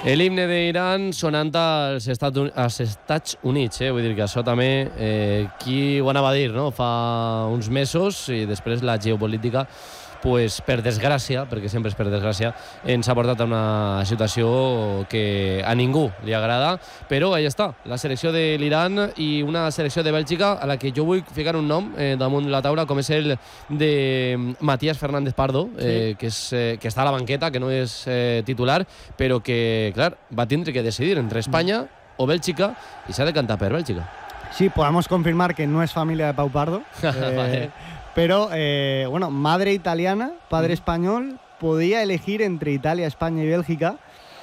L'himne d'Iran sonant als Estats Units, vull dir que això també, qui ho anava a dir, no? Fa uns mesos, i després la geopolítica, pues, per desgràcia, perquè sempre és per desgràcia, ens ha portat a una situació que a ningú li agrada, però allà està, la selecció de l'Iran i una selecció de Bèlgica a la que jo vull ficar un nom damunt la taula, com és el de Matías Fernández Pardo, que està a la banqueta, que no és titular, però que, clar, va tindre que decidir entre Espanya o Bèlgica i s'ha de cantar per Bèlgica. Sí, podemos confirmar que no es familia de Pau Pardo. Vale. Pero, bueno, madre italiana, padre español, podía elegir entre Italia, España y Bélgica.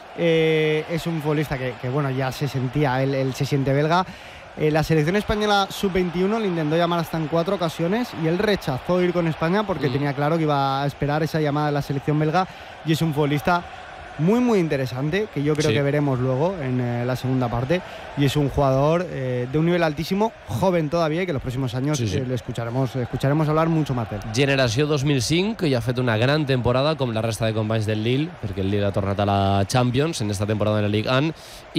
Es un futbolista que bueno, ya se sentía, él se siente belga. La selección española sub-21 le intentó llamar hasta en 4 ocasiones y él rechazó ir con España porque tenía claro que iba a esperar esa llamada de la selección belga, y es un futbolista muy muy interesante, que yo creo que veremos luego en la segunda parte, y es un jugador de un nivel altísimo, joven todavía, y que en los próximos años le escucharemos hablar mucho más de él. Generació 2005, i ha fet una gran temporada com la resta de companys del Lille, perquè el Lille ha tornat a la Champions en esta temporada de la Ligue 1,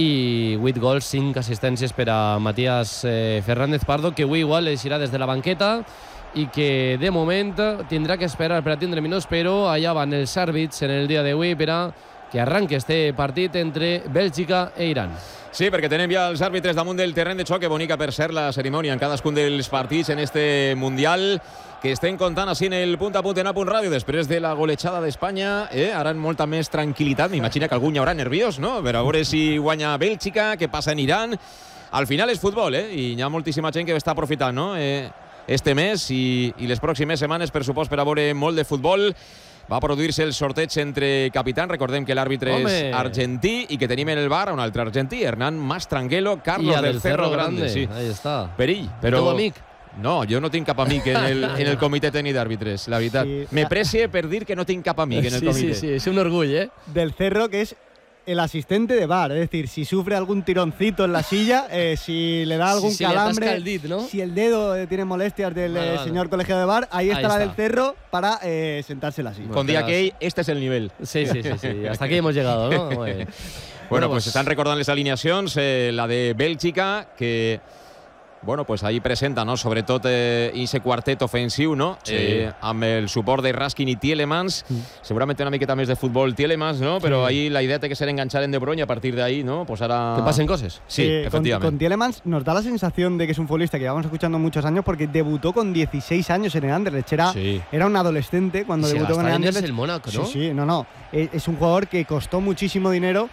i 8 gols, 5 assistències per a Matías Fernández Pardo, que avui igual eixirà des de la banqueta i que de moment tindrà que esperar per a tindre minuts, però allà van els àrbits en el dia d'avui per a que arranque este partit entre Bèlgica i Iran. Sí, perquè tenem ja els àrbitres damunt del terreny de xoc. Que bonica per ser la cerimònia en cadascun dels partits en este Mundial, que estem contant així en el punt a punt en A Punt Ràdio després de la golejada d'Espanya. Ara amb molta més tranquil·litat. M'imagino que algun hi haurà nerviós, no? Per a veure si guanya Bèlgica, què passa en Iran. Al final és futbol, i hi ha moltíssima gent que està aprofitant, no? Este mes i les pròximes setmanes, per supost, per a veure molt de futbol. Va produir-se el sorteig entre capitans. Recordem que l'àrbitre és argentí i que tenim en el bar un altre argentí, Hernán Mastrangelo, Carlos del Cerro Grande. Sí. Ahí està. Perill. Però... El teu amic? No, jo no tinc cap amic en el comitè tècnic d'àrbitres, la veritat. Sí. Me precie per dir que no tinc cap amic en el comitè. Sí, és un orgull, Del Cerro, que es el asistente de bar, es decir, si sufre algún tironcito en la silla, si le da algún calambre, el dit, ¿no? si el dedo tiene molestias del señor colegiado de bar, ahí está la del Cerro para sentarse en la silla. Con día que este es el nivel. Sí. Hasta aquí hemos llegado, ¿no? Bueno, pues estan recordant les alineacions, la de Bèlgica, que... Bueno, pues ahí presenta, ¿no? Sobretot ese quartet ofensiu, ¿no? Sí. Amb el suport de Raskin i Tielemans. Segurament una miqueta més de futbol Tielemans, ¿no? Però ahí la idea té que ser enganchar en De Bruyne, a partir de ahí, ¿no? Pues ahora... Que pasen cosas. Sí, efectivamente. Con Tielemans nos da la sensación de que es un futbolista que llevamos escuchando muchos años, porque debutó con 16 años en el Anderlecht. Era un adolescente cuando debutó con el Anderlecht. El Mónaco, ¿no? Sí, no. Es un jugador que costó muchísimo dinero.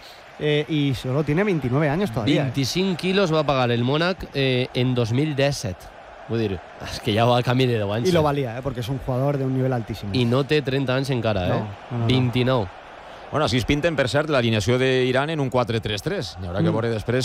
Y solo tiene 29 años todavía. 25 quilos va a pagar el Mónac en 2017. Vull dir, és que ja va a camí de 10 anys. Y lo valía, porque es un jugador de un nivel altísimo. I no té 30 anys encara, No. 29. Bueno, així es pinten, per cert, l'alineació d'Iran en un 4-3-3. Hi haurà que veure després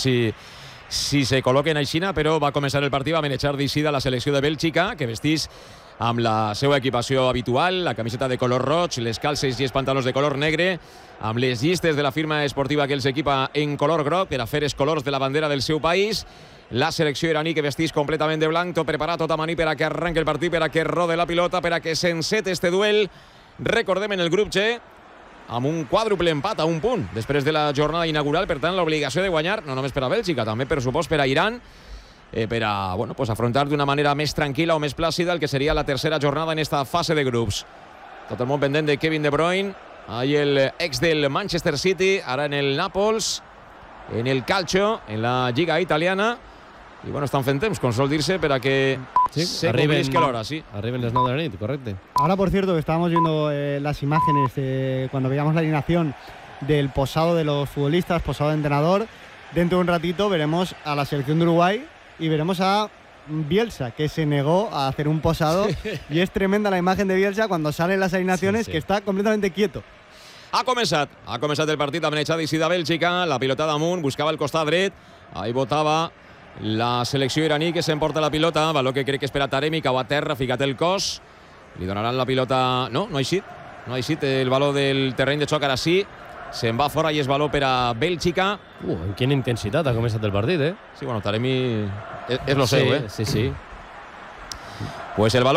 si se col·loquen aixina, però va començar el partit, va manejar d'eixida la selecció de Bèlgica, que vestís amb la seva equipació habitual, la camiseta de color roig, les calces i els pantalons de color negre, amb les llistes de la firma esportiva que els equipa en color groc per a fer els colors de la bandera del seu país. La selecció iraní que vestís completament de blanc, tot preparat, tot a maní per a que arrenque el partit, per a que rode la pilota, per a que s'encete este duel. Recordem en el grup G, amb un quàdruple empat a un punt després de la jornada inaugural, per tant l'obligació de guanyar no només per a Bèlgica, també per supost per a Iran, per a pues afrontar d'una manera més tranquil·la o més plàcida el que seria la tercera jornada en esta fase de grups. Tot el món pendent de Kevin De Bruyne, ahí el ex del Manchester City, ara en el Nàpols, en el Calcio, en la Lliga italiana, i bueno, estan fent temps, com sol dir-se, per a que se complisca l'hora, sí. Arriben les 9 de la nit, correcte. Ahora, por cierto, que estábamos viendo las imágenes cuando veíamos la alineación del posado de los futbolistas, posado de entrenador. Dentro de un ratito veremos a la selección de Uruguay y veremos a Bielsa, que se negó a hacer un posado. Y es tremenda la imagen de Bielsa cuando salen las alineaciones, que está completamente quieto. Ha començat el partit amb manejada de Bèlgica, la pilota damunt, buscava el costat dret, ahí votava la selecció iraní, que s'emporta la pilota, valor que crec que és per a Taremi, cau a terra, ficat el cos, li donaran la pilota... No ha eixit el valor del terreny de xoc, ara sí, se'n va fora i és valor per a Bèlgica. En quina intensitat ha començat el partit, Sí, bueno, Taremi és lo seu, Sí. Pues el valor